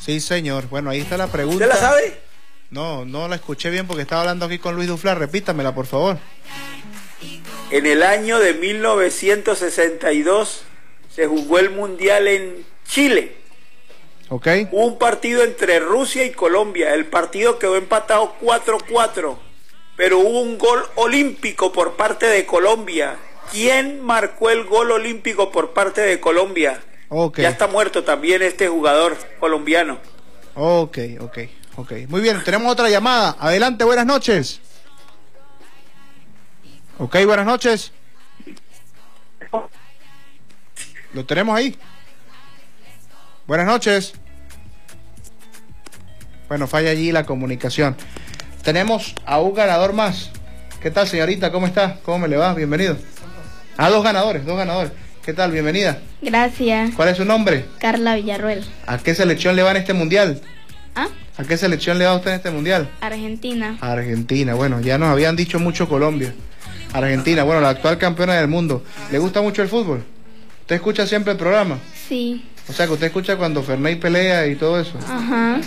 Sí, señor. Bueno, ahí está la pregunta. ¿Usted la sabe? No, no la escuché bien porque estaba hablando aquí con Luis Duflán. Repítamela, por favor. En el año de 1962 se jugó el Mundial en Chile. Ok. Hubo un partido entre Rusia y Colombia. El partido quedó empatado 4-4, pero hubo un gol olímpico por parte de Colombia. ¿Quién marcó el gol olímpico por parte de Colombia? Ok. Ya está muerto también este jugador colombiano. Ok. Muy bien, tenemos otra llamada. Adelante, buenas noches. Ok, buenas noches. ¿Lo tenemos ahí? Buenas noches. Bueno, falla allí la comunicación. Tenemos a un ganador más. ¿Qué tal, señorita? ¿Cómo está? ¿Cómo me le va? Bienvenido. Dos ganadores. ¿Qué tal? Bienvenida. Gracias. ¿Cuál es su nombre? Carla Villarruel. ¿A qué selección le va en este mundial? ¿Ah? ¿A qué selección le va usted en este mundial? Argentina. Argentina. Bueno, ya nos habían dicho mucho Colombia. Argentina, bueno, la actual campeona del mundo. ¿Le gusta mucho el fútbol? ¿Usted escucha siempre el programa? Sí. O sea, que usted escucha cuando Fernández pelea y todo eso. Ajá.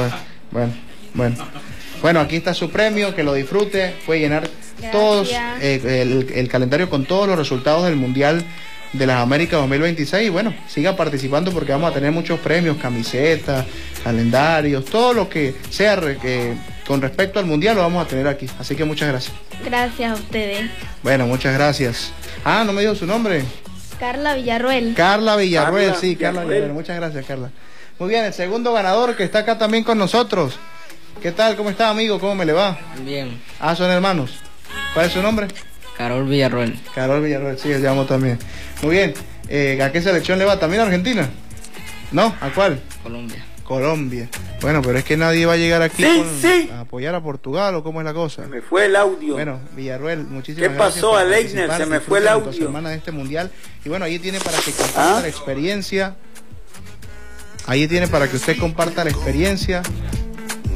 Bueno, aquí está su premio, que lo disfrute. Puede llenar todos el calendario con todos los resultados del Mundial de las Américas 2026. Y bueno, siga participando porque vamos a tener muchos premios, camisetas, calendarios, todo lo que sea con respecto al Mundial lo vamos a tener aquí. Así que muchas gracias. Gracias a ustedes. Bueno, muchas gracias. No me dijo su nombre. Carla Villarruel. Carla Villarruel. Carla Villarruel. Muchas gracias, Carla. Muy bien, el segundo ganador que está acá también con nosotros. ¿Qué tal? ¿Cómo está, amigo? ¿Cómo me le va? Bien. Son hermanos. ¿Cuál es su nombre? Carol Villarruel. Carol Villarruel, sí, llamo también. Muy bien. ¿A qué selección le va? ¿También a Argentina? ¿No? ¿A cuál? Colombia. Bueno, pero es que nadie va a llegar aquí a apoyar a Portugal, ¿o cómo es la cosa? Se me fue el audio. Bueno, Villarruel, muchísimas gracias. ¿Qué pasó, Aleigner? Se me fue el audio. Semana de este mundial. Y bueno, ahí tiene para que comparta la experiencia. Ahí tiene para que usted comparta la experiencia